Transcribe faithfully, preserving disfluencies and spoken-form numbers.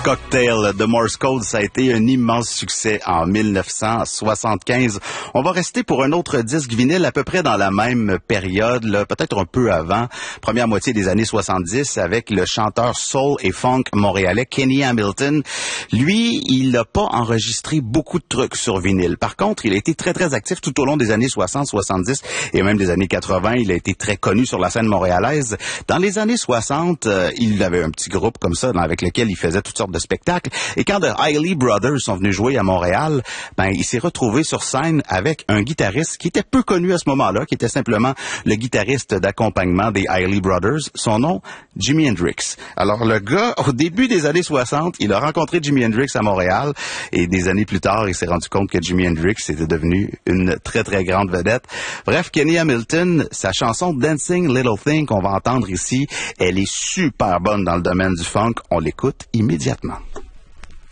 Cocktail de Morse Code, ça a été un immense succès en mille neuf cent soixante-quinze. On va rester pour un autre disque vinyle à peu près dans la même période, là, peut-être un peu avant, première moitié des années soixante-dix, avec le chanteur soul et funk montréalais Kenny Hamilton. Lui, il n'a pas enregistré beaucoup de trucs sur vinyle. Par contre, il a été très très actif tout au long des années soixante, soixante-dix et même des années quatre-vingts. Il a été très connu sur la scène montréalaise. Dans les années soixante, euh, il avait un petit groupe comme ça, dans, avec lequel il faisait toutes sortes de spectacles. Et quand The Isley Brothers sont venus jouer à Montréal, ben il s'est retrouvé sur scène avec un guitariste qui était peu connu à ce moment-là, qui était simplement le guitariste d'accompagnement des Isley Brothers. Son nom, Jimi Hendrix. Alors le gars, au début des années soixante, il a rencontré Jimi Hendrix à Montréal et des années plus tard, il s'est rendu compte que Jimi Hendrix était devenu une très très grande vedette. Bref, Kenny Hamilton, sa chanson Dancing Little Thing qu'on va entendre ici, elle est super bonne dans le domaine du funk. On l'écoute immédiatement.